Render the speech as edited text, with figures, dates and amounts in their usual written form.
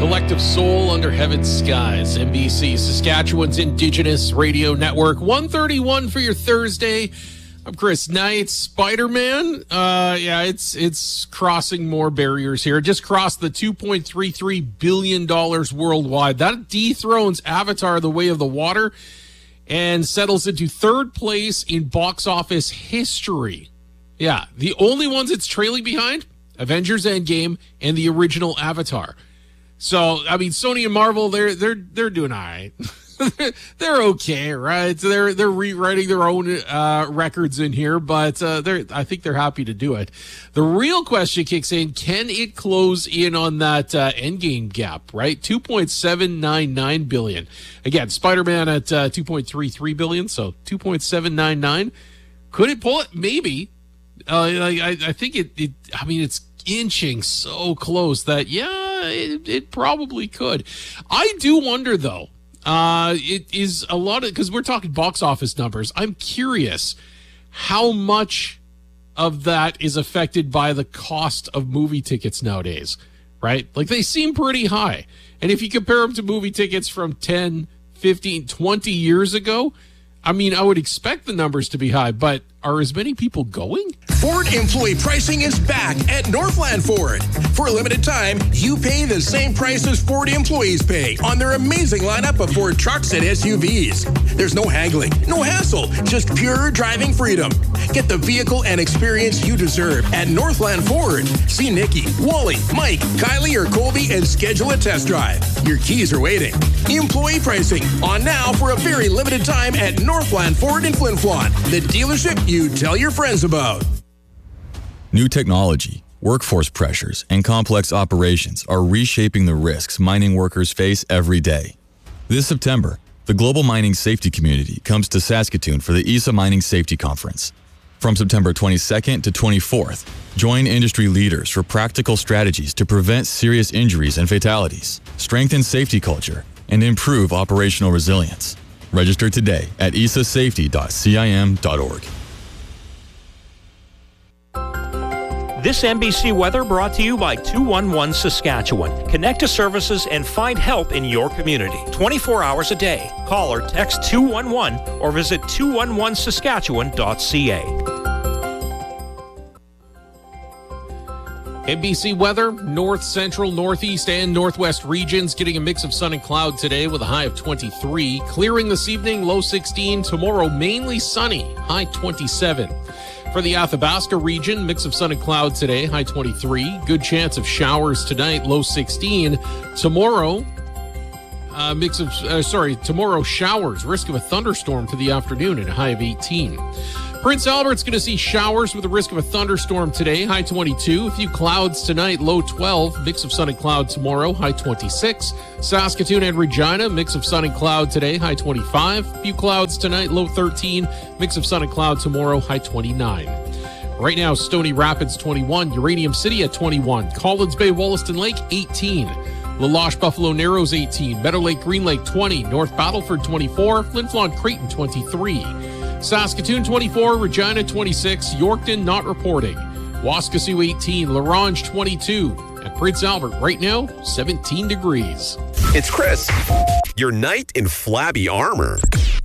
Collective soul under heaven's skies. NBC, Saskatchewan's Indigenous Radio Network. 1:31 for your Thursday. I'm Chris Knight. Spider-Man, it's crossing more barriers here. It just crossed the $2.33 billion worldwide. That dethrones Avatar: The Way of the Water and settles into third place in box office history. Yeah, the only ones it's trailing behind, Avengers Endgame and the original Avatar. So, I mean, Sony and Marvel, they're doing all right. They're okay, right? They're rewriting their own records in here, but I think they're happy to do it. The real question kicks in: can it close in on that Endgame gap? Right, $2.799 billion. Again, Spider-Man at $2.33 billion, so $2.799. Could it pull it? Maybe. I think it. I mean, it's inching so close that it probably could. I do wonder though. It is a lot of, because we're talking box office numbers. I'm curious how much of that is affected by the cost of movie tickets nowadays, right? Like, they seem pretty high. And if you compare them to movie tickets from 10, 15, 20 years ago, I mean, I would expect the numbers to be high, but are as many people going? Ford employee pricing is back at Northland Ford. For a limited time, you pay the same price as Ford employees pay on their amazing lineup of Ford trucks and SUVs. There's no haggling, no hassle, just pure driving freedom. Get the vehicle and experience you deserve at Northland Ford. See Nikki, Wally, Mike, Kylie, or Colby and schedule a test drive. Your keys are waiting. Employee pricing on now for a very limited time at Northland Ford in Flin Flon, the dealership you tell your friends about. New technology, workforce pressures, and complex operations are reshaping the risks mining workers face every day. This September, the global mining safety community comes to Saskatoon for the ESA Mining Safety Conference. From September 22nd to 24th, join industry leaders for practical strategies to prevent serious injuries and fatalities, strengthen safety culture, and improve operational resilience. Register today at esasafety.cim.org. This NBC weather brought to you by 211 Saskatchewan. Connect to services and find help in your community 24 hours a day. Call or text 211 or visit 211saskatchewan.ca. NBC weather, north, central, northeast, and northwest regions getting a mix of sun and cloud today with a high of 23. Clearing this evening, low 16. Tomorrow, mainly sunny, high 27. For the Athabasca region, mix of sun and cloud today, high 23. Good chance of showers tonight, low 16. Tomorrow, tomorrow showers, risk of a thunderstorm for the afternoon and a high of 18. Prince Albert's going to see showers with a risk of a thunderstorm today, high 22. A few clouds tonight, low 12. Mix of sun and cloud tomorrow, high 26. Saskatoon and Regina, mix of sun and cloud today, high 25. A few clouds tonight, low 13. Mix of sun and cloud tomorrow, high 29. Right now, Stony Rapids 21, Uranium City at 21, Collins Bay, Wollaston Lake 18, La Loche, Buffalo Narrows 18, Meadow Lake, Green Lake 20, North Battleford 24, Flin Flon, Creighton 23. Saskatoon 24, Regina 26, Yorkton not reporting, Waskesiu 18, La Ronge 22, and Prince Albert right now 17 degrees. It's Chris, your knight in flabby armor.